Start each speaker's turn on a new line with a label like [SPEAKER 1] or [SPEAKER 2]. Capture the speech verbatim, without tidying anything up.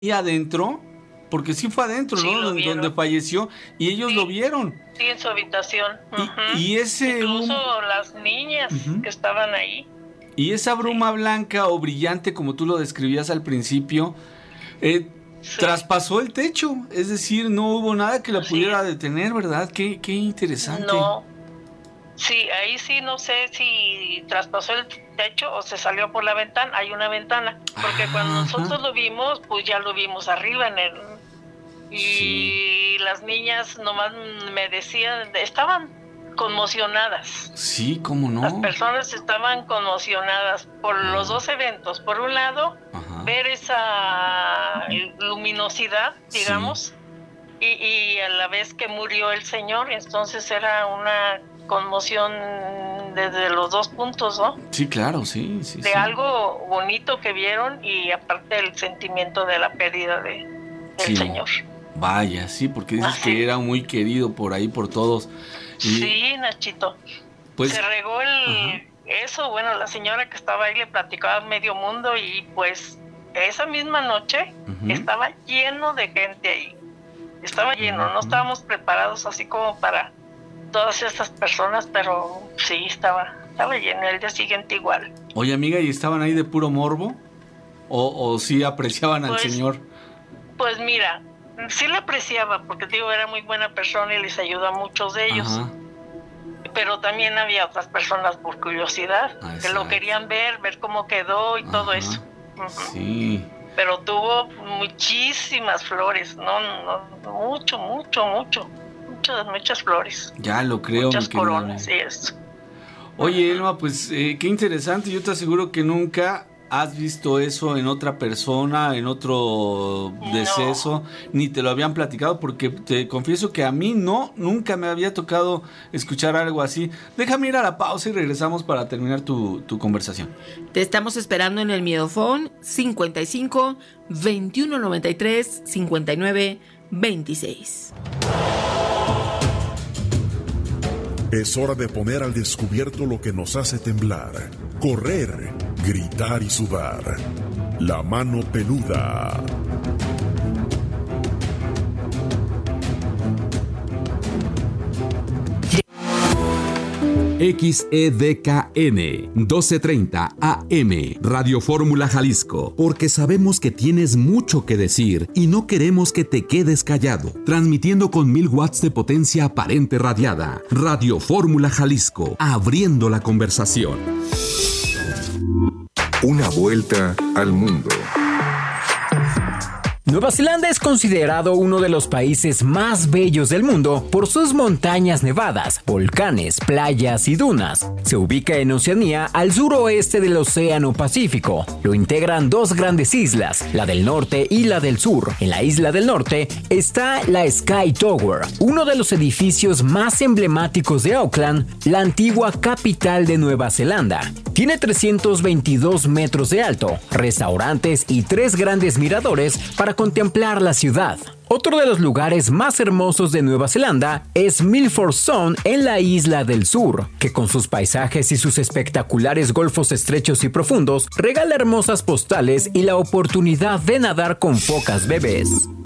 [SPEAKER 1] y adentro, porque sí fue adentro,
[SPEAKER 2] sí,
[SPEAKER 1] ¿no? Donde, donde falleció y ellos
[SPEAKER 2] sí,
[SPEAKER 1] lo vieron.
[SPEAKER 2] Sí, en su habitación. Uh-huh.
[SPEAKER 1] Y, y ese
[SPEAKER 2] incluso
[SPEAKER 1] hum...
[SPEAKER 2] las niñas uh-huh. que estaban ahí.
[SPEAKER 1] Y esa bruma sí. blanca o brillante, como tú lo describías al principio, eh, sí. traspasó el techo, es decir, no hubo nada que la Así pudiera es. detener, ¿verdad? Qué, qué interesante.
[SPEAKER 2] No, sí, ahí sí no sé si traspasó el techo o se salió por la ventana. Hay una ventana, porque ah, cuando nosotros ajá. lo vimos, pues ya lo vimos arriba en el... Y sí. las niñas nomás me decían, estaban conmocionadas.
[SPEAKER 1] Sí, ¿cómo no?
[SPEAKER 2] Las personas estaban conmocionadas por ah. los dos eventos. Por un lado, ajá. ver esa luminosidad, digamos, sí. y, y a la vez que murió el Señor, entonces era una conmoción desde los dos puntos, ¿no?
[SPEAKER 1] Sí, claro, sí. sí
[SPEAKER 2] de
[SPEAKER 1] sí.
[SPEAKER 2] algo bonito que vieron y aparte el sentimiento de la pérdida de, del
[SPEAKER 1] sí.
[SPEAKER 2] Señor.
[SPEAKER 1] Vaya, sí, porque dices ah, que sí. era muy querido por ahí, por todos.
[SPEAKER 2] Y, sí, Nachito. Pues, se regó el, eso, bueno, la señora que estaba ahí le platicaba a medio mundo y pues esa misma noche uh-huh. estaba lleno de gente ahí. Estaba lleno, uh-huh. no estábamos preparados así como para todas estas personas, pero sí, estaba, estaba lleno, el día siguiente igual.
[SPEAKER 1] Oye, amiga, ¿y estaban ahí de puro morbo? ¿O, o sí apreciaban
[SPEAKER 2] pues,
[SPEAKER 1] al Señor?
[SPEAKER 2] Pues mira, sí le apreciaba, porque digo, era muy buena persona y les ayudó a muchos de ellos. Ajá. Pero también había otras personas por curiosidad, ah, que lo querían ver, ver cómo quedó y Ajá. todo eso. Uh-huh.
[SPEAKER 1] Sí.
[SPEAKER 2] Pero tuvo muchísimas flores, no, no, mucho, mucho, mucho, muchas, muchas flores.
[SPEAKER 1] Ya lo creo,
[SPEAKER 2] muchas
[SPEAKER 1] mi
[SPEAKER 2] coronas y eso.
[SPEAKER 1] Oye, uh-huh. Elma, pues eh, qué interesante. Yo te aseguro que nunca has visto eso en otra persona, en otro deceso, no. ni te lo habían platicado, porque te confieso que a mí no, nunca me había tocado escuchar algo así. Déjame ir a la pausa y regresamos para terminar tu, tu conversación.
[SPEAKER 3] Te estamos esperando en el Miedofón cincuenta y cinco, veintiuno noventa y tres, cincuenta y nueve, veintiséis.
[SPEAKER 4] Es hora de poner al descubierto lo que nos hace temblar, correr, gritar y sudar. La mano peluda.
[SPEAKER 5] X E D K N doce treinta A M Radio Fórmula Jalisco, porque sabemos que tienes mucho que decir y no queremos que te quedes callado. Transmitiendo con mil watts de potencia aparente radiada. Radio Fórmula Jalisco, abriendo la conversación.
[SPEAKER 6] Una vuelta al mundo.
[SPEAKER 7] Nueva Zelanda es considerado uno de los países más bellos del mundo por sus montañas nevadas, volcanes, playas y dunas. Se ubica en Oceanía, al suroeste del Océano Pacífico. Lo integran dos grandes islas, la del norte y la del sur. En la isla del norte está la Sky Tower, uno de los edificios más emblemáticos de Auckland, la antigua capital de Nueva Zelanda. Tiene trescientos veintidós metros de alto, restaurantes y tres grandes miradores para contemplar la ciudad. Otro de los lugares más hermosos de Nueva Zelanda es Milford Sound en la isla del sur, que con sus paisajes y sus espectaculares golfos estrechos y profundos regala hermosas postales y la oportunidad de nadar con focas bebés.